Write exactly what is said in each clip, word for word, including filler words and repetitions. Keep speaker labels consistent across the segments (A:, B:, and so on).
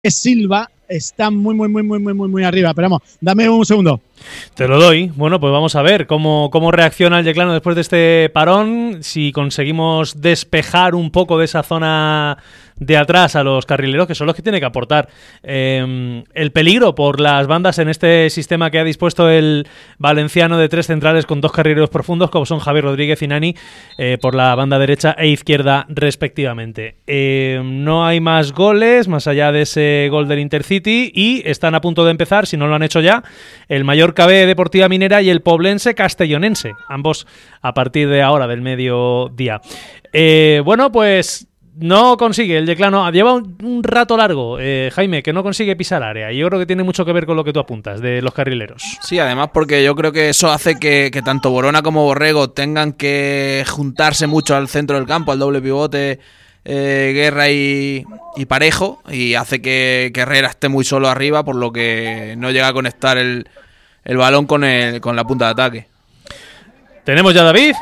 A: Silva está muy, muy, muy, muy, muy, muy, muy arriba. Pero vamos, dame un segundo.
B: Te lo doy. Bueno, pues vamos a ver cómo, cómo reacciona el Yeclano después de este parón, si conseguimos despejar un poco de esa zona de atrás a los carrileros, que son los que tiene que aportar eh, el peligro por las bandas en este sistema que ha dispuesto el valenciano de tres centrales con dos carrileros profundos, como son Javier Rodríguez y Nani, eh, por la banda derecha e izquierda respectivamente. Eh, no hay más goles, más allá de ese gol del Intercity, y están a punto de empezar, si no lo han hecho ya, el Mallorca B Deportiva Minera y el Poblense Castellonense, ambos a partir de ahora, del mediodía. Eh, bueno, pues no consigue el Yeclano, lleva un, un rato largo, eh, Jaime, que no consigue pisar área, y yo creo que tiene mucho que ver con lo que tú apuntas de los carrileros.
C: Sí, además porque yo creo que eso hace que, que tanto Borona como Borrego tengan que juntarse mucho al centro del campo, al doble pivote, eh, Guerra y, y Parejo, y hace que, que Herrera esté muy solo arriba, por lo que no llega a conectar el, el balón con, el, con la punta de ataque.
B: ¿Tenemos ya a David?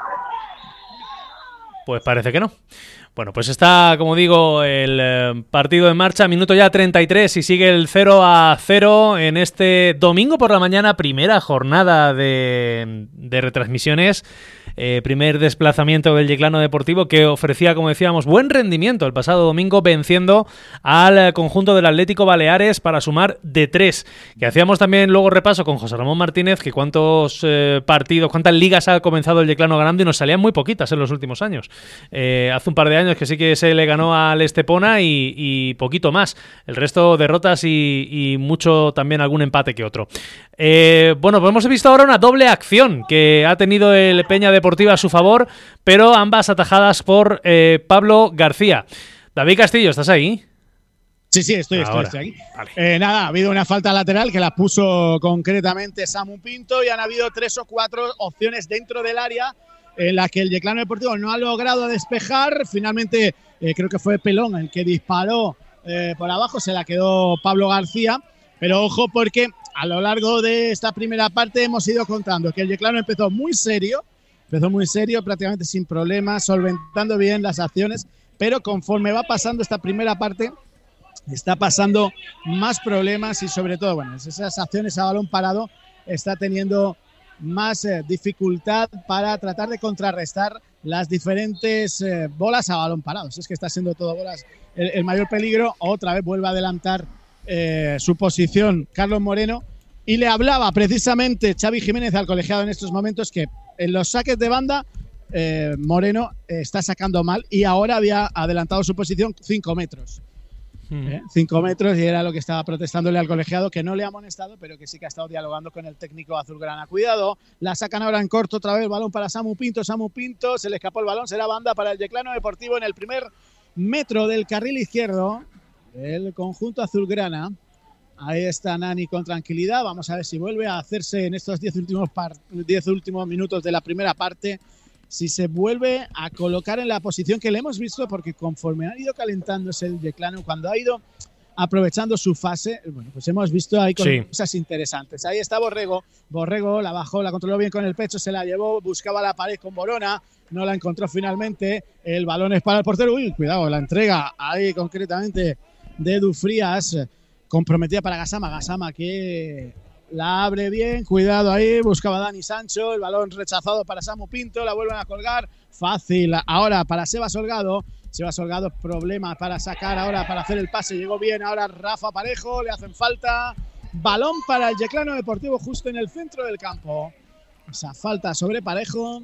B: Pues parece que no. Bueno, pues está, como digo, el eh, partido en marcha, minuto ya treinta y tres, y sigue el cero a cero en este domingo por la mañana, primera jornada de, de retransmisiones, eh, primer desplazamiento del Yeclano Deportivo, que ofrecía, como decíamos, buen rendimiento el pasado domingo, venciendo al conjunto del Atlético Baleares para sumar de tres, que hacíamos también luego repaso con José Ramón Martínez, que cuántos eh, partidos, cuántas ligas ha comenzado el Yeclano ganando, y nos salían muy poquitas en los últimos años. Eh, hace un par de años que sí que se le ganó al Estepona y, y poquito más. El resto derrotas y, y mucho también algún empate que otro. Eh, bueno, pues hemos visto ahora una doble acción que ha tenido el Peña Deportiva a su favor, pero ambas atajadas por eh, Pablo García. David Castillo, ¿estás ahí?
A: Sí, sí, estoy, estoy, estoy aquí. Vale. Eh, nada, ha habido una falta lateral que la puso concretamente Samu Pinto, y han habido tres o cuatro opciones dentro del área en la que el Yeclano Deportivo no ha logrado despejar. Finalmente eh, creo que fue Pelón el que disparó eh, por abajo, se la quedó Pablo García, pero ojo, porque a lo largo de esta primera parte hemos ido contando que el Yeclano empezó muy serio, empezó muy serio, prácticamente sin problemas, solventando bien las acciones, pero conforme va pasando esta primera parte está pasando más problemas, y sobre todo, bueno, esas acciones a balón parado está teniendo más eh, dificultad para tratar de contrarrestar las diferentes eh, bolas a balón parado. Es que está siendo todo bolas el, el mayor peligro. Otra vez vuelve a adelantar eh, su posición Carlos Moreno, y le hablaba precisamente Xavi Jiménez al colegiado en estos momentos que en los saques de banda eh, Moreno eh, está sacando mal, y ahora había adelantado su posición cinco metros. ¿Eh? Cinco metros, y era lo que estaba protestándole al colegiado, que no le ha amonestado, pero que sí que ha estado dialogando con el técnico azulgrana. Cuidado, la sacan ahora en corto otra vez, balón para Samu Pinto, Samu Pinto, se le escapó el balón, será banda para el Yeclano Deportivo en el primer metro del carril izquierdo del conjunto azulgrana. Ahí está Nani con tranquilidad, vamos a ver si vuelve a hacerse en estos diez últimos, par- diez últimos minutos de la primera parte, si se vuelve a colocar en la posición que le hemos visto, porque conforme ha ido calentándose el Yeclano, cuando ha ido aprovechando su fase, bueno, pues hemos visto ahí cosas sí. interesantes. Ahí está Borrego, Borrego la bajó, la controló bien con el pecho, se la llevó, buscaba la pared con Borona, no la encontró finalmente, el balón es para el portero, uy, cuidado, la entrega ahí concretamente de Edu Frías, comprometida para Gassama, Gassama que la abre bien, cuidado ahí, buscaba Dani Sancho, el balón rechazado para Samu Pinto, la vuelven a colgar, fácil ahora para Sebas Holgado, Sebas Holgado, problema para sacar ahora, para hacer el pase, llegó bien ahora Rafa Parejo, le hacen falta, balón para el Yeclano Deportivo justo en el centro del campo, esa falta sobre Parejo,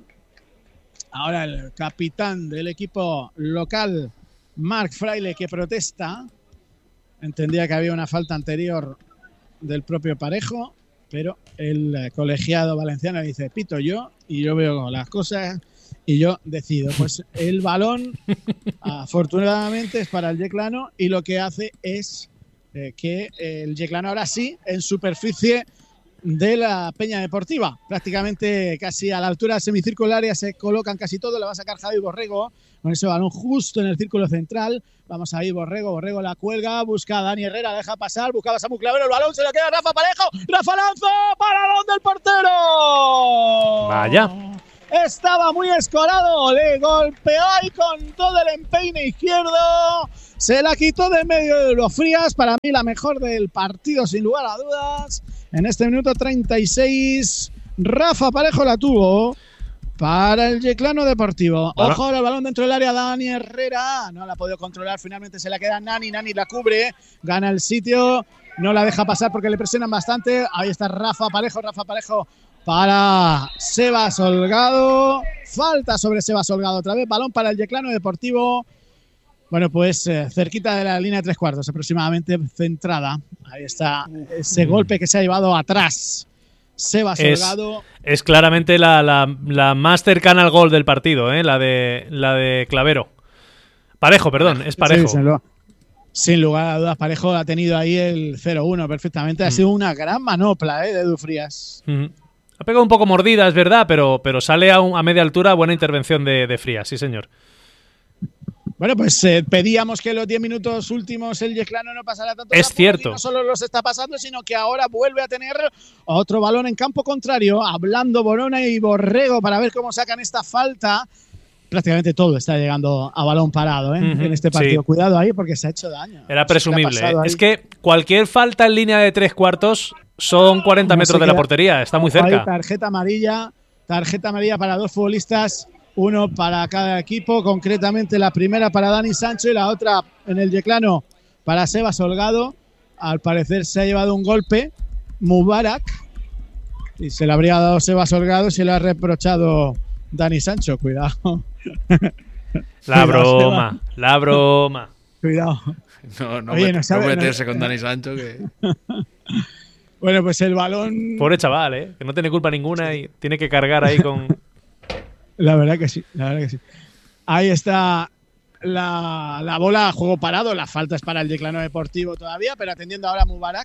A: ahora el capitán del equipo local, Marc Fraile, que protesta, entendía que había una falta anterior del propio Parejo, pero el colegiado valenciano dice, pito yo, y yo veo las cosas y yo decido. Pues el balón afortunadamente es para el Yeclano, y lo que hace es eh, que el Yeclano ahora sí, en superficie de la Peña Deportiva, prácticamente casi a la altura semicircularia se colocan casi todos, la va a sacar Javi Borrego con ese balón justo en el círculo central. Vamos a ir, Borrego, Borrego la cuelga, busca a Dani Herrera, deja pasar, buscaba a Samu Clavero, el balón se lo queda a Rafa Parejo, Rafa lanza, paradón del portero.
B: Vaya.
A: estaba muy escorado, le golpeó ahí con todo el empeine izquierdo, se la quitó de medio de los Frías, para mí la mejor del partido sin lugar a dudas. En este minuto treinta y seis, Rafa Parejo la tuvo para el Yeclano Deportivo. Bueno. Ojo, el balón dentro del área, Dani Herrera no la ha podido controlar, finalmente se la queda Nani, Nani la cubre, gana el sitio, no la deja pasar porque le presionan bastante. Ahí está Rafa Parejo, Rafa Parejo para Sebas Holgado, falta sobre Sebas Holgado otra vez, balón para el Yeclano Deportivo. Bueno, pues eh, cerquita de la línea de tres cuartos aproximadamente, centrada. Ahí está ese golpe que se ha llevado atrás Sebas
B: es,
A: Holgado.
B: Es claramente la, la, la más cercana al gol del partido, ¿eh? la, de, la de Clavero. Parejo, perdón, es Parejo.
A: Sí, sin, lugar, sin lugar a dudas, Parejo ha tenido ahí el cero uno perfectamente. Ha mm. sido una gran manopla ¿eh? de Edu Frías.
B: Mm. Ha pegado un poco mordida, es verdad, pero, pero sale a, un, a media altura. Buena intervención de, de Frías, sí señor.
A: Bueno, pues eh, pedíamos que los diez minutos últimos el Yeclano no pasara tanto.
B: Es cierto.
A: No solo los está pasando, sino que ahora vuelve a tener otro balón en campo contrario, hablando Borona y Borrego para ver cómo sacan esta falta. Prácticamente todo está llegando a balón parado ¿eh? uh-huh, en este partido. Sí. Cuidado ahí porque se ha hecho daño.
B: Era presumible. ¿eh? Es que cualquier falta en línea de tres cuartos son cuarenta no metros de la portería. Está muy cerca.
A: Ahí, tarjeta amarilla. Tarjeta amarilla para dos futbolistas. Uno para cada equipo, concretamente la primera para Dani Sancho y la otra en el Yeclano para Sebas Holgado. Al parecer se ha llevado un golpe Mubarak y se le habría dado Sebas Holgado y se le ha reprochado Dani Sancho. Cuidado.
B: La broma, Sebas. la broma.
A: Cuidado.
C: No, no, Oye, met, no, sabe, no meterse no, con Dani Sancho. Que...
A: Bueno, pues el balón...
B: Pobre chaval, ¿eh? Que no tiene culpa ninguna y tiene que cargar ahí con...
A: La verdad que sí, la verdad que sí. Ahí está la, la bola a juego parado. La falta es para el Yeclano Deportivo todavía, pero atendiendo ahora a Mubarak.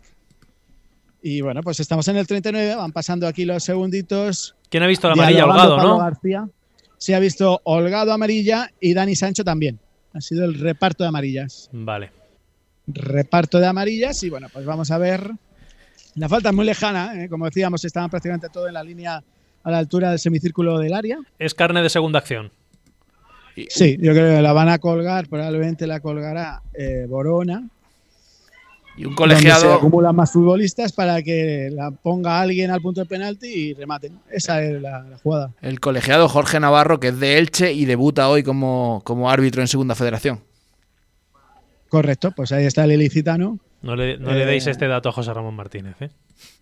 A: Y bueno, pues estamos en el treinta y nueve. Van pasando aquí los segunditos.
B: ¿Quién ha visto la amarilla? Holgado,
A: Pablo
B: ¿no?
A: García. Sí, ha visto Holgado amarilla y Dani Sancho también. Ha sido el reparto de amarillas.
B: Vale.
A: Reparto de amarillas y bueno, pues vamos a ver. La falta es muy lejana, ¿eh? Como decíamos, estaban prácticamente todo en la línea a la altura del semicírculo del área.
B: Es carne de segunda acción.
A: Sí, yo creo que la van a colgar, probablemente la colgará eh, Borona.
C: Y un colegiado.
A: Se acumulan más futbolistas para que la ponga alguien al punto de penalti y rematen. Esa es la, la jugada.
C: El colegiado Jorge Navarro, que es de Elche y debuta hoy como, como árbitro en Segunda Federación.
A: Correcto, pues ahí está el ilicitano.
B: No le, no eh, le deis este dato a José Ramón Martínez, ¿eh?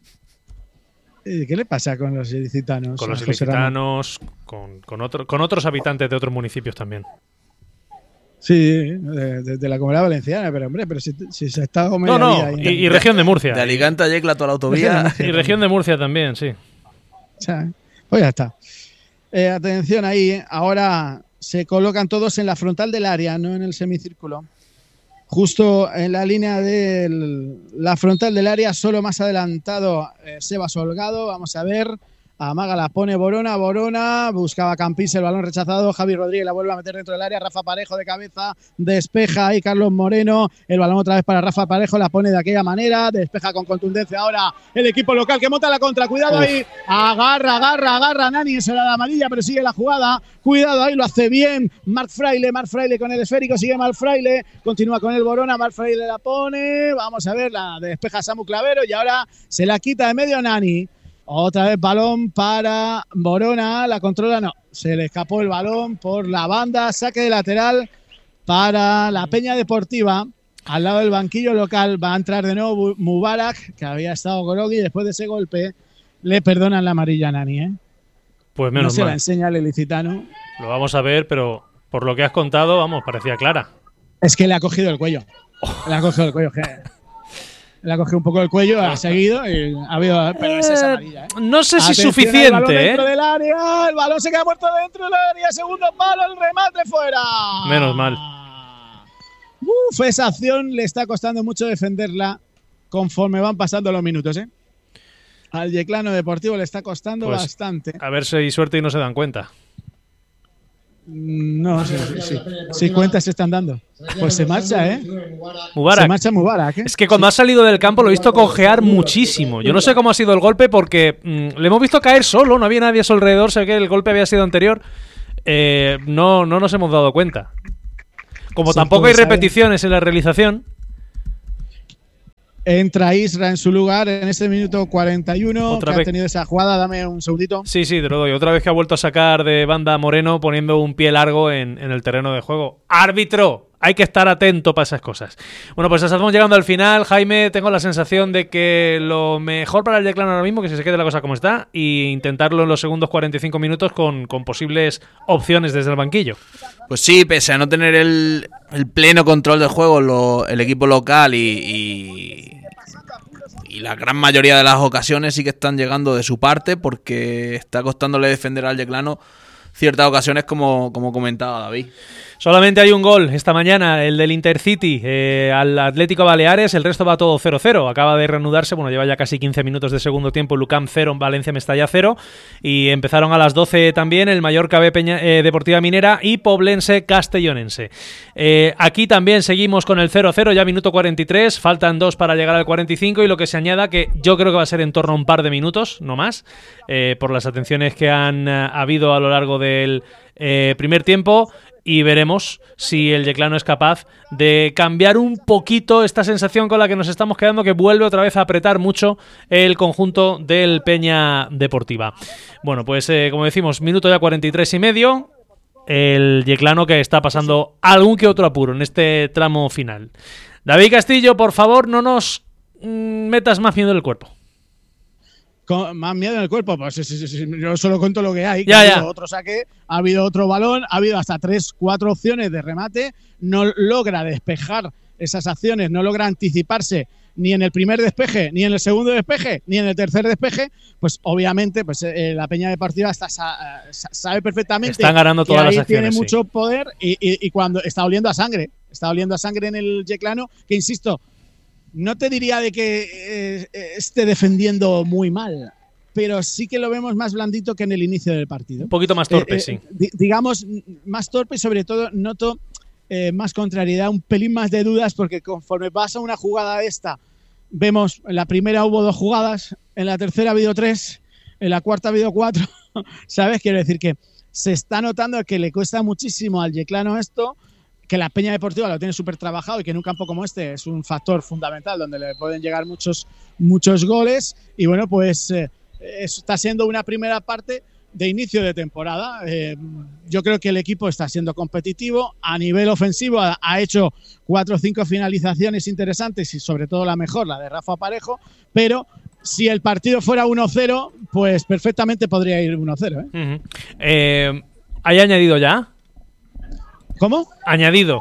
A: ¿Qué le pasa con los ilicitanos?
B: Con los ilicitanos, con, con, otro, con otros habitantes de otros municipios también.
A: Sí, de, de, de la Comunidad Valenciana, pero hombre, pero si, si se está...
B: No, no, y, y región de Murcia.
C: De Alicante a Yecla toda la autovía.
B: Y región de Murcia también, sí.
A: O sea, pues ya está. Eh, atención ahí, ahora se colocan todos en la frontal del área, no en el semicírculo. Justo en la línea de la frontal del área, solo más adelantado eh, Sebas Holgado. Vamos a ver. Amaga la pone Borona, Borona, buscaba Campís, el balón rechazado, Javi Rodríguez la vuelve a meter dentro del área, Rafa Parejo de cabeza, despeja ahí Carlos Moreno, el balón otra vez para Rafa Parejo, la pone de aquella manera, despeja con contundencia ahora el equipo local que monta la contra, cuidado Uf. ahí, agarra, agarra, agarra Nani, eso era la amarilla, pero sigue la jugada, cuidado ahí, lo hace bien Marc Fraile, Marc Fraile con el esférico, sigue Marc Fraile, continúa con el Borona, Marc Fraile la pone, vamos a ver, la despeja Samu Clavero y ahora se la quita de medio Nani. Otra vez balón para Borona, la controla, no, se le escapó el balón por la banda, saque de lateral para la Peña Deportiva, al lado del banquillo local, va a entrar de nuevo Mubarak, que había estado groggy, después de ese golpe le perdonan la amarilla a Nani, ¿eh?
B: Pues menos
A: no se
B: mal.
A: la enseña el ilicitano.
B: Lo vamos a ver, pero por lo que has contado, vamos, parecía clara.
A: Es que le ha cogido el cuello, oh. le ha cogido el cuello, que... Le ha cogido un poco el cuello, ha seguido y ha habido, pero esa es amarilla, ¿eh?
B: No sé si
A: Atención,
B: suficiente,
A: el balón
B: ¿eh?
A: Dentro del área, el balón se queda muerto dentro del área, segundo palo, el remate fuera.
B: Menos mal.
A: Uf, esa acción le está costando mucho defenderla conforme van pasando los minutos, ¿eh? Al Yeclano Deportivo le está costando pues, bastante.
B: A ver si hay suerte y no se dan cuenta.
A: No, sí, sí, sí. sí cuentas se están dando. Pues se marcha, ¿eh?
B: Mubarak.
A: Se marcha Mubarak, ¿eh?
B: Es que cuando sí. ha salido del campo lo he visto cojear muchísimo. Yo no sé cómo ha sido el golpe porque mmm, le hemos visto caer solo, no había nadie a su alrededor, sé que el golpe había sido anterior. Eh, no, no nos hemos dado cuenta. Como sí, tampoco hay repeticiones saber. en la realización.
A: Entra Isra en su lugar en este minuto cuarenta y uno. Otra que vez. ha tenido esa jugada. Dame un segundito.
B: Sí, sí, te lo doy. Otra vez que ha vuelto a sacar de banda Moreno poniendo un pie largo en, en el terreno de juego. ¡Árbitro! Hay que estar atento para esas cosas. Bueno, pues estamos llegando al final. Jaime, tengo la sensación de que lo mejor para el Yeclano ahora mismo, que se quede la cosa como está, e intentarlo en los segundos cuarenta y cinco minutos con, con posibles opciones desde el banquillo.
C: Pues sí, pese a no tener el, el pleno control del juego, lo, el equipo local y, y, y la gran mayoría de las ocasiones sí que están llegando de su parte, porque está costándole defender al Yeclano ciertas ocasiones, como, como comentaba David.
B: Solamente hay un gol esta mañana, el del Intercity eh, al Atlético Baleares, el resto va todo cero cero. Acaba de reanudarse, bueno, lleva ya casi quince minutos de segundo tiempo, Lucam cero, Valencia Mestalla cero, y empezaron a las doce también el Mallorca B Peña, eh, Deportiva Minera y Poblense Castellonense. Eh, aquí también seguimos con el cero cero, ya minuto cuarenta y tres, faltan dos para llegar al cuarenta y cinco, y lo que se añada, que yo creo que va a ser en torno a un par de minutos, no más, eh, por las atenciones que han uh, habido a lo largo del eh, primer tiempo. Y veremos si el Yeclano es capaz de cambiar un poquito esta sensación con la que nos estamos quedando, que vuelve otra vez a apretar mucho el conjunto del Peña Deportiva. Bueno, pues eh, como decimos, minuto ya cuarenta y tres y medio. El Yeclano que está pasando algún que otro apuro en este tramo final. David Castillo, por favor, no nos mm, metas más miedo en el cuerpo.
A: Con más miedo en el cuerpo, pues sí, sí, sí, yo solo cuento lo que hay.
B: Ya,
A: ha
B: ya.
A: habido otro saque, ha habido otro balón, ha habido hasta tres, cuatro opciones de remate, no logra despejar esas acciones, no logra anticiparse ni en el primer despeje, ni en el segundo despeje, ni en el tercer despeje, pues obviamente pues eh, la Peña Deportiva está, sabe perfectamente
B: Están ganando todas
A: que ahí
B: las acciones,
A: tiene
B: sí.
A: mucho poder y, y, y cuando está oliendo a sangre, está oliendo a sangre en el Yeclano, que insisto, no te diría de que eh, esté defendiendo muy mal, pero sí que lo vemos más blandito que en el inicio del partido.
B: Un poquito más torpe,
A: eh, eh,
B: sí.
A: Di- digamos, más torpe y sobre todo noto eh, más contrariedad, un pelín más de dudas, porque conforme pasa una jugada esta, vemos en la primera hubo dos jugadas, en la tercera ha habido tres, en la cuarta ha habido cuatro, ¿sabes? Quiero decir que se está notando que le cuesta muchísimo al Yeclano esto, que la Peña Deportiva lo tiene súper trabajado y que en un campo como este es un factor fundamental donde le pueden llegar muchos, muchos goles. Y bueno, pues eh, está siendo una primera parte de inicio de temporada. Eh, yo creo que el equipo está siendo competitivo. A nivel ofensivo ha, ha hecho cuatro o cinco finalizaciones interesantes y sobre todo la mejor, la de Rafa Parejo, pero si el partido fuera uno cero, pues perfectamente podría ir uno cero. ¿eh?
B: Uh-huh. eh, ¿Hay añadido ya?
A: ¿Cómo?
B: Añadido.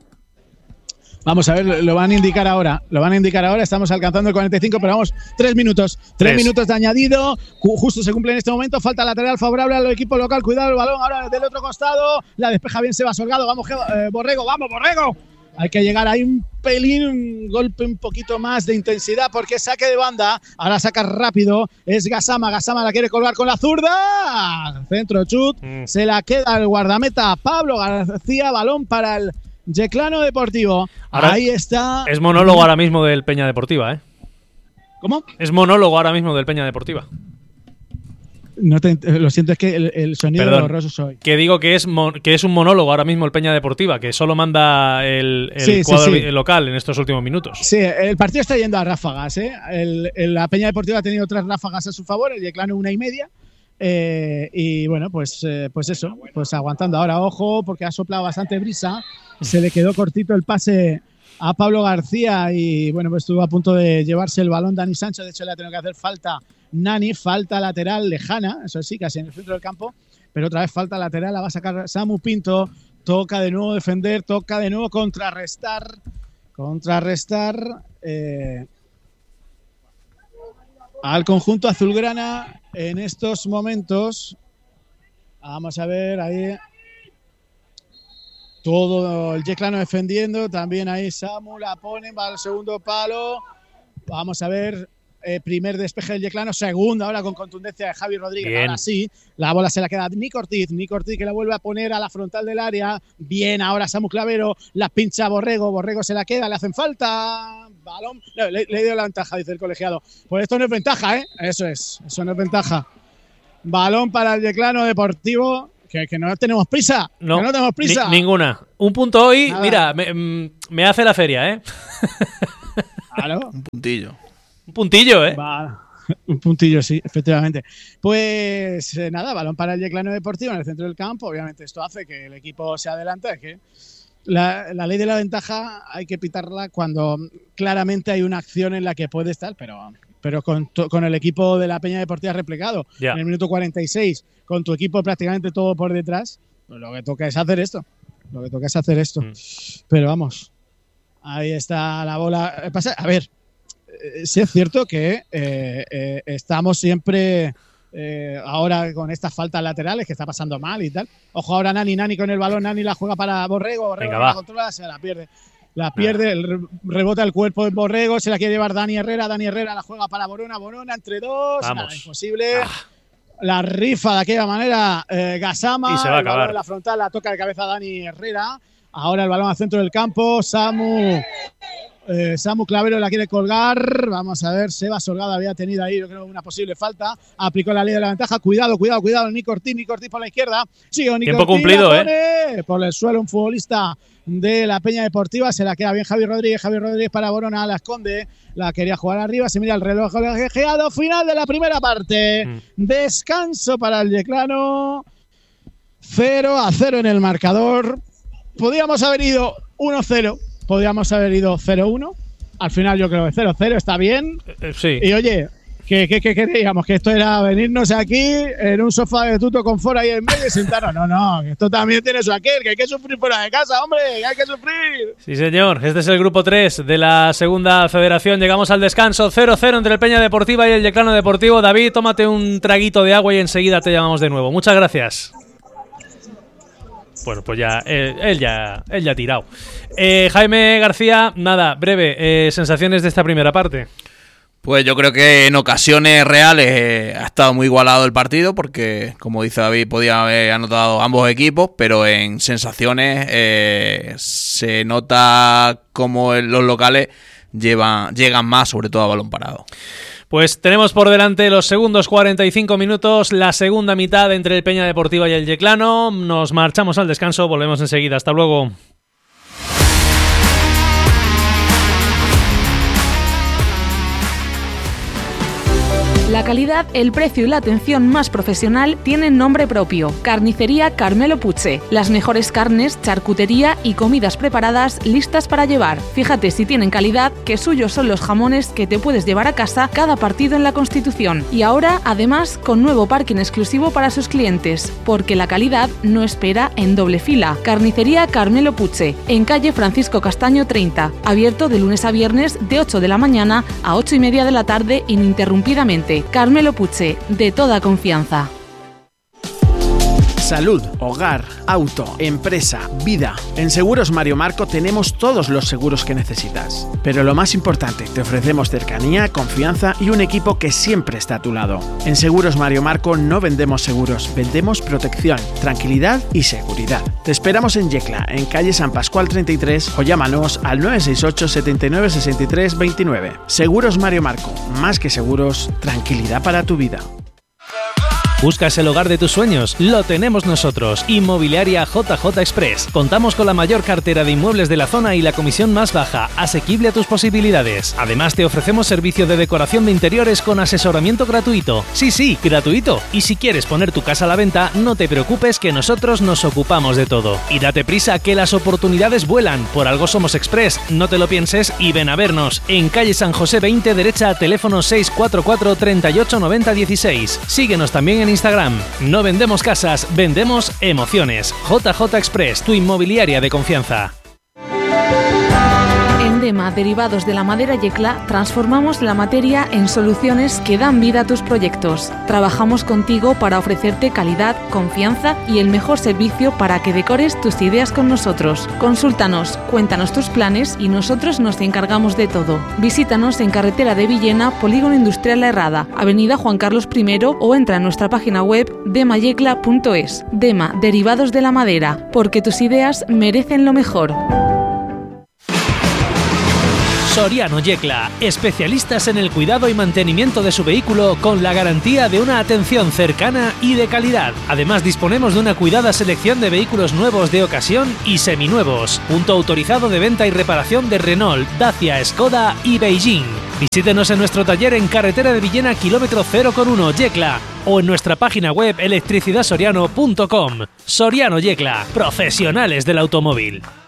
A: Vamos a ver, lo van a indicar ahora. Lo van a indicar ahora. Estamos alcanzando el cuarenta y cinco, pero vamos, tres minutos. Tres, tres minutos de añadido. Justo se cumple en este momento. Falta lateral favorable al equipo local. Cuidado el balón ahora del otro costado. La despeja bien Seba Solgado. Vamos, eh, Borrego. Vamos, Borrego. Hay que llegar ahí un pelín, un golpe un poquito más de intensidad porque saque de banda. Ahora saca rápido. Es Gassama. Gassama la quiere colgar con la zurda. Centro chut. Mm. Se la queda el guardameta Pablo García. Balón para el Yeclano Deportivo.
B: Ahora
A: ahí está.
B: Es monólogo ahora mismo del Peña Deportiva, ¿eh?
A: ¿Cómo?
B: Es monólogo ahora mismo del Peña Deportiva.
A: No te, lo siento, es que el, el sonido
B: Perdón,
A: borroso soy.
B: Que digo que es, mon, que es un monólogo ahora mismo el Peña Deportiva, que solo manda el, el
A: sí,
B: cuadro
A: sí, sí.
B: local en estos últimos minutos.
A: Sí, el partido está yendo a ráfagas, ¿eh? El, el, la Peña Deportiva ha tenido tres ráfagas a su favor, el Yeclano una y media. Eh, y bueno, pues, eh, pues eso, pues aguantando. Ahora, ojo, porque ha soplado bastante brisa. Se le quedó cortito el pase a Pablo García y bueno, pues estuvo a punto de llevarse el balón Dani Sancho. De hecho, le ha tenido que hacer falta Nani, falta lateral lejana, eso sí, casi en el centro del campo, pero otra vez falta lateral, la va a sacar Samu Pinto. Toca de nuevo defender, toca de nuevo contrarrestar, contrarrestar eh, al conjunto azulgrana en estos momentos. Vamos a ver ahí. Todo el Yeclano defendiendo, también ahí Samu la pone, va al segundo palo. Vamos a ver, Eh, primer despeje del Yeclano, segundo ahora con contundencia de Javi Rodríguez.
B: Bien.
A: Ahora sí, la bola se la queda Nick Ortiz, Nick Ortiz que la vuelve a poner a la frontal del área. Bien, ahora Samu Clavero, la pincha Borrego, Borrego se la queda, le hacen falta. Balón, le, le, le dio la ventaja, dice el colegiado. Pues esto no es ventaja, ¿eh? Eso es, eso no es ventaja. Balón para el Yeclano Deportivo. Que, que no tenemos prisa.
B: No,
A: que no tenemos prisa.
B: Ni, ninguna. Un punto hoy,
A: Nada.
B: mira, me, me hace la feria, ¿eh?
A: Claro.
C: Un puntillo.
B: Un puntillo, ¿eh?
A: Va, un puntillo, sí, efectivamente. Pues eh, nada, balón para el Yeclano Deportivo en el centro del campo. Obviamente esto hace que el equipo se adelante. Es que la, la ley de la ventaja hay que pitarla cuando claramente hay una acción en la que puede estar, pero, pero con, to, con el equipo de la Peña Deportiva replegado
B: Ya.
A: en el minuto cuarenta y seis, con tu equipo prácticamente todo por detrás, pues lo que toca es hacer esto. Lo que toca es hacer esto.
B: Mm.
A: Pero vamos, ahí está la bola. Pasa, a ver, eh, sí es cierto que eh, eh, estamos siempre eh, ahora con estas faltas laterales que está pasando mal y tal. Ojo ahora Nani, Nani con el balón, Nani la juega para Borrego, Borrego
B: Venga,
A: no
B: va.
A: la controla, se la pierde. La pierde, el re- rebota el cuerpo de Borrego, se la quiere llevar Dani Herrera, Dani Herrera la juega para Borona, Borona entre dos,
B: Vamos.
A: nada, imposible. La rifa de aquella manera eh, Gassama,
B: Y se va a
A: el balón
B: acabar.
A: en la frontal, la toca de cabeza Dani Herrera. Ahora el balón al centro del campo, Samu eh, Samu Clavero la quiere colgar. Vamos a ver, Seba Solgado había tenido ahí, yo creo, una posible falta. Aplicó la ley de la ventaja. Cuidado, cuidado, cuidado. Nico Ortiz, Nico Ortiz por la izquierda. Sigue Nico
B: Tiempo
A: Ortiz,
B: cumplido,
A: la pone por el suelo un futbolista de la Peña Deportiva. Se la queda bien Javi Rodríguez. Javi Rodríguez para Borona, la esconde. La quería jugar arriba. Se mira el reloj colegiado. Final de la primera parte.
B: Mm.
A: Descanso para el Yeclano. cero a cero en el marcador. Podríamos haber ido uno cero. Podríamos haber ido cero uno. Al final yo creo que cero cero está bien.
B: Eh, sí.
A: Y oye, ¿qué, qué, qué queríamos? ¿Que esto era venirnos aquí en un sofá de tuto con fora ahí en medio y sentarnos? No, no, que esto también tiene su aquel, que hay que sufrir fuera de casa, hombre, que hay que sufrir.
B: Sí, señor. Este es el grupo tres de la segunda federación. Llegamos al descanso cero cero entre el Peña Deportiva y el Yeclano Deportivo. David, tómate un traguito de agua y enseguida te llamamos de nuevo. Muchas gracias. Bueno, pues ya, él, él ya él ya ha tirado. Eh, Jaime García, nada, breve, eh, sensaciones de esta primera parte.
C: Pues yo creo que en ocasiones reales eh, ha estado muy igualado el partido porque, como dice David, podía haber anotado ambos equipos, pero en sensaciones eh, se nota como los locales llevan, llegan más, sobre todo a balón parado.
B: Pues tenemos por delante los segundos cuarenta y cinco minutos, la segunda mitad entre el Peña Deportiva y el Yeclano. Nos marchamos al descanso, volvemos enseguida. Hasta luego.
D: La calidad, el precio y la atención más profesional tienen nombre propio. Carnicería Carmelo Puche. Las mejores carnes, charcutería y comidas preparadas listas para llevar. Fíjate si tienen calidad, que suyos son los jamones que te puedes llevar a casa cada partido en la Constitución. Y ahora, además, con nuevo parking exclusivo para sus clientes. Porque la calidad no espera en doble fila. Carnicería Carmelo Puche. En calle Francisco Castaño treinta. Abierto de lunes a viernes de ocho de la mañana a ocho y media de la tarde ininterrumpidamente. Carmelo Puche, de toda confianza.
E: Salud, hogar, auto, empresa, vida. En Seguros Mario Marco tenemos todos los seguros que necesitas. Pero lo más importante, te ofrecemos cercanía, confianza y un equipo que siempre está a tu lado. En Seguros Mario Marco no vendemos seguros, vendemos protección, tranquilidad y seguridad. Te esperamos en Yecla, en calle San Pascual treinta y tres o llámanos al nueve seis ocho, setenta y nueve, sesenta y tres, veintinueve. Seguros Mario Marco, más que seguros, tranquilidad para tu vida.
B: ¿Buscas el hogar de tus sueños? Lo tenemos nosotros. Inmobiliaria J J Express. Contamos con la mayor cartera de inmuebles de la zona y la comisión más baja, asequible a tus posibilidades. Además, te ofrecemos servicio de decoración de interiores con asesoramiento gratuito. Sí, sí, gratuito. Y si quieres poner tu casa a la venta, no te preocupes que nosotros nos ocupamos de todo. Y date prisa que las oportunidades vuelan. Por algo somos Express. No te lo pienses y ven a vernos. En calle San José veinte, derecha, teléfono seis cuatro cuatro, treinta y ocho, noventa, dieciséis. Síguenos también en Instagram. No vendemos casas, vendemos emociones. J J Express, tu inmobiliaria de confianza.
D: Dema Derivados de la Madera Yecla transformamos la materia en soluciones que dan vida a tus proyectos. Trabajamos contigo para ofrecerte calidad, confianza y el mejor servicio para que decores tus ideas con nosotros. Consúltanos, cuéntanos tus planes y nosotros nos encargamos de todo. Visítanos en carretera de Villena, Polígono Industrial La Herrada, Avenida Juan Carlos primero o entra en nuestra página web dema yecla punto es. Dema Derivados de la Madera, porque tus ideas merecen lo mejor.
B: Soriano Yecla, especialistas en el cuidado y mantenimiento de su vehículo con la garantía de una atención cercana y de calidad. Además, disponemos de una cuidada selección de vehículos nuevos de ocasión y seminuevos. Punto autorizado de venta y reparación de Renault, Dacia, Skoda y Beijing. Visítenos en nuestro taller en carretera de Villena, kilómetro cero uno, Yecla, o en nuestra página web electricidad soriano punto com. Soriano Yecla, profesionales del automóvil.